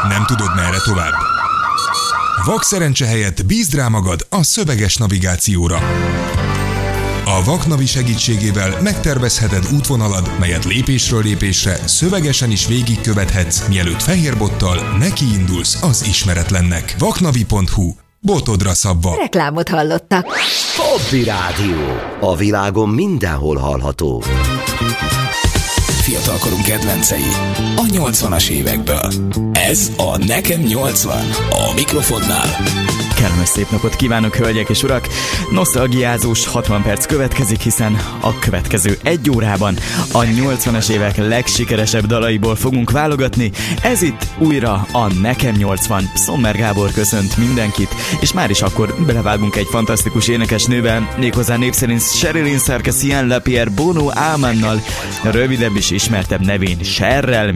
Nem tudod, merre tovább? Vak szerencse helyett bízd rá magad a szöveges navigációra. A Vaknavi segítségével megtervezheted útvonalad, melyet lépésről lépésre szövegesen is végigkövethetsz, mielőtt fehérbottal nekiindulsz az ismeretlennek. Vaknavi.hu. Botodra szabva. Reklámot hallottak. Hobby Rádió. A világon mindenhol hallható. Fiatalkorunk kedvencei a 80-as évekből. Ez a Nekem 80 a mikrofonnál. Kellemes szép napot kívánok, hölgyek és urak! Nosztalgiázós 60 perc következik, hiszen a következő 1 órában a 80-as évek legsikeresebb dalaiból fogunk válogatni. Ez itt újra a Nekem 80. Sommer Gábor köszönt mindenkit, és már is akkor belevágunk egy fantasztikus énekesnővel, méghozzá népszerint Sherilyn Sarkisian LaPierre Bono Almannal, rövidebb és ismertebb nevén Cherrel,